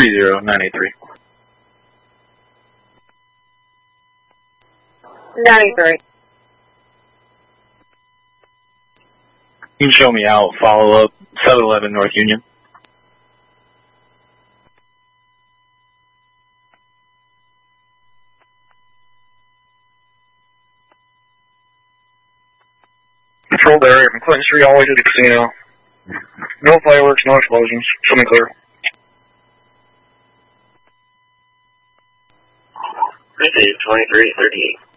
30-983. 93. You can show me out, follow up, 711 North Union. Controlled area from Clinton Street all the way to the casino. No fireworks, no explosions. Show me clear. This is 2338.